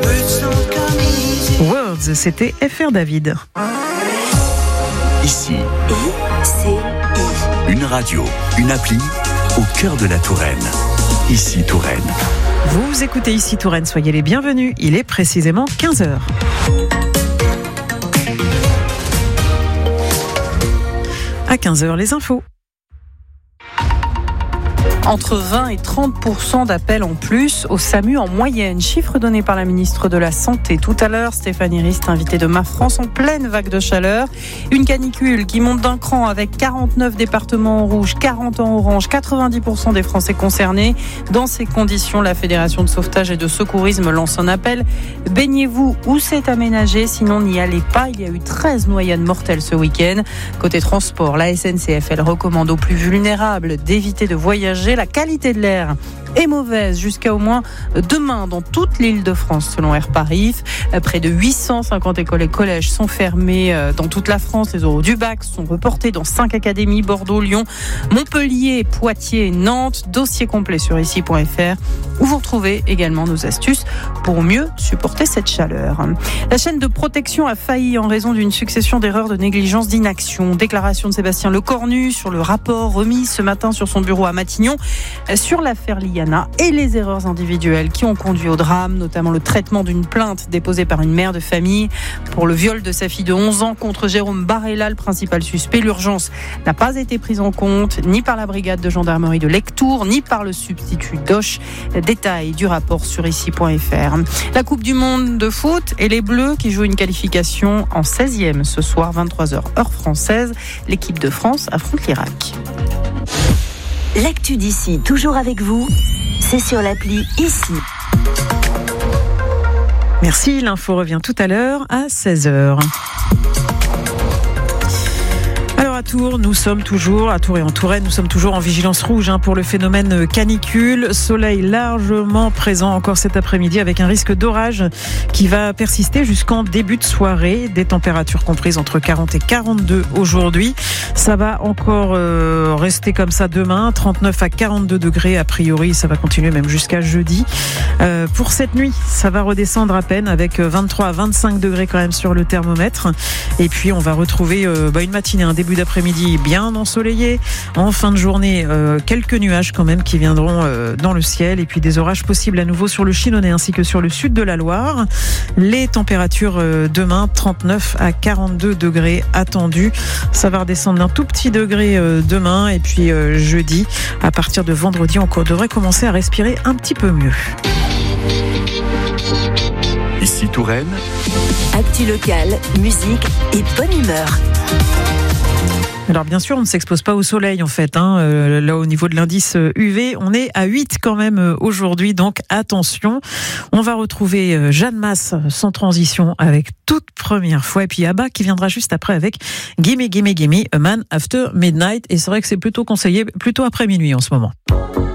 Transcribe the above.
Words, c'était FR David. Ici, une radio, une appli au cœur de la Touraine. Ici Touraine. Vous écoutez Ici Touraine, soyez les bienvenus. Il est précisément 15h. À 15h, les infos. Entre 20 et 30% d'appels en plus au SAMU en moyenne. Chiffre donné par la ministre de la Santé tout à l'heure. Stéphanie Rist, invitée de Ma France en pleine vague de chaleur. Une canicule qui monte d'un cran avec 49 départements en rouge, 40 en orange, 90% des Français concernés. Dans ces conditions, la Fédération de sauvetage et de secourisme lance un appel. Baignez-vous où c'est aménagé, sinon n'y allez pas. Il y a eu 13 noyades mortelles ce week-end. Côté transport, la SNCF, elle recommande aux plus vulnérables d'éviter de voyager. La qualité de l'air est mauvaise jusqu'à au moins demain dans toute l'Île-de-France selon Air Paris. Près de 850 écoles et collèges sont fermés dans toute la France. Les oraux du bac sont reportés dans 5 académies, Bordeaux, Lyon, Montpellier, Poitiers, Nantes. Dossier complet sur ici.fr où vous retrouvez également nos astuces pour mieux supporter cette chaleur. La chaîne de protection a failli en raison d'une succession d'erreurs, de négligence, d'inaction. Déclaration de Sébastien Lecornu sur le rapport remis ce matin sur son bureau à Matignon sur l'affaire Liana et les erreurs individuelles qui ont conduit au drame, notamment le traitement d'une plainte déposée par une mère de famille pour le viol de sa fille de 11 ans contre Jérôme Barella, le principal suspect. L'urgence n'a pas été prise en compte ni par la brigade de gendarmerie de Lectoure, ni par le substitut d'Auch. Détail du rapport sur ici.fr. La Coupe du Monde de foot et les Bleus qui jouent une qualification en 16e ce soir, 23h heure française. L'équipe de France affronte l'Irak. L'actu d'ici, toujours avec vous, c'est sur l'appli Ici. Merci, l'info revient tout à l'heure à 16h. Alors à Tours, nous sommes toujours, à Tours et en Touraine, nous sommes toujours en vigilance rouge pour le phénomène canicule. Soleil largement présent encore cet après-midi avec un risque d'orage qui va persister jusqu'en début de soirée. Des températures comprises entre 40 et 42 aujourd'hui. Ça va encore rester comme ça demain, 39 à 42 degrés a priori. Ça va continuer même jusqu'à jeudi. Pour cette nuit, ça va redescendre à peine avec 23 à 25 degrés quand même sur le thermomètre. Et puis on va retrouver une matinée, un début d'après-midi bien ensoleillé. En fin de journée, quelques nuages quand même qui viendront dans le ciel et puis des orages possibles à nouveau sur le Chinonais ainsi que sur le sud de la Loire. Les températures demain, 39 à 42 degrés attendus. Ça va redescendre d'un tout petit degré demain et puis jeudi, à partir de vendredi, on devrait commencer à respirer un petit peu mieux. Ici Touraine. Actu locale, musique et bonne humeur. Alors bien sûr, on ne s'expose pas au soleil en fait. Là, au niveau de l'indice UV, on est à 8 quand même aujourd'hui, donc attention. On va retrouver Jeanne Masse sans transition avec toute première fois. Et puis Abba qui viendra juste après avec Gimme, Gimme, Gimme, A Man After Midnight. Et c'est vrai que c'est plutôt conseillé, plutôt après minuit en ce moment.